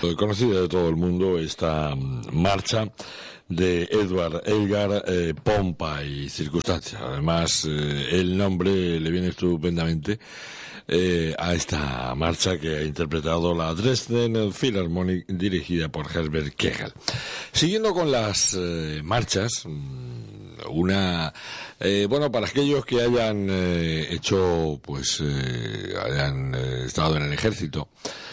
conocida de todo el mundo, esta marcha de Edward Elgar, Pompa y Circunstancia. Además, el nombre le viene estupendamente a esta marcha que ha interpretado la Dresden Philharmonic, dirigida por Herbert Kegel. Siguiendo con las marchas, bueno, para aquellos que hayan hayan estado en el ejército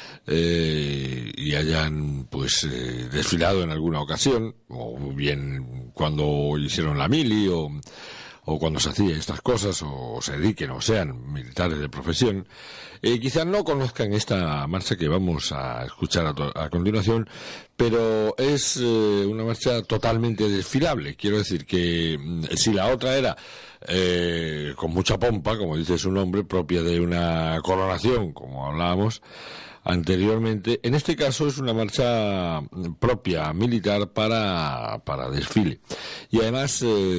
y hayan desfilado en alguna ocasión, o bien cuando hicieron la mili o cuando se hacían estas cosas, o se dediquen o sean militares de profesión, quizás no conozcan esta marcha que vamos a escuchar a continuación, pero es una marcha totalmente desfilable. Quiero decir que si la otra era con mucha pompa, como dice su nombre, propia de una coronación, como hablábamos anteriormente, en este caso es una marcha propia militar para desfile, y además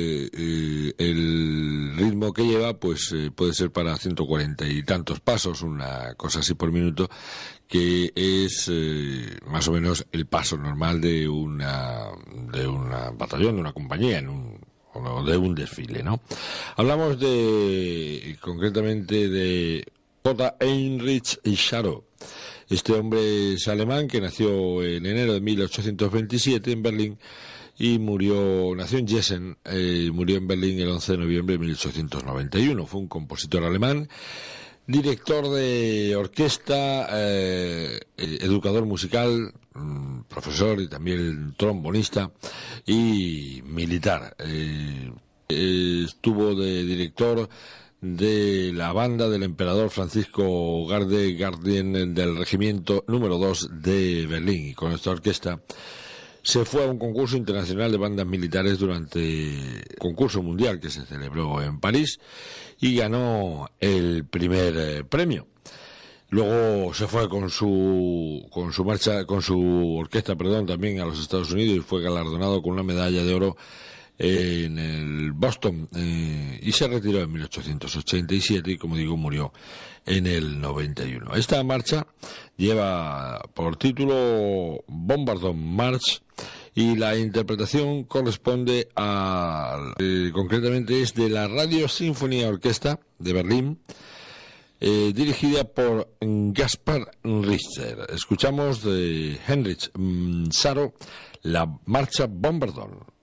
el ritmo que lleva puede ser para 140 y tantos pasos, una cosa así por minuto, que es más o menos el paso normal de una batallón, de una compañía o de un desfile, ¿no? Hablamos concretamente de J. Heinrich Scharow. Este hombre es alemán, que nació en enero de 1827 en Berlín y nació en Gießen, murió en Berlín el 11 de noviembre de 1891. Fue un compositor alemán, director de orquesta, educador musical, profesor y también trombonista y militar. Estuvo de director de la banda del emperador Francisco Gardien del regimiento número 2 de Berlín, y con esta orquesta se fue a un concurso internacional de bandas militares durante el concurso mundial que se celebró en París y ganó el primer premio. Luego se fue con su orquesta, también a los Estados Unidos, y fue galardonado con una medalla de oro en el Boston, y se retiró en 1887 y, como digo, murió en el 91. Esta marcha lleva por título Bombardment March, y la interpretación corresponde concretamente es de la Radio Sinfonía Orquesta de Berlín, dirigida por Gaspar Richter. Escuchamos de Heinrich Scharow la marcha Bombardment.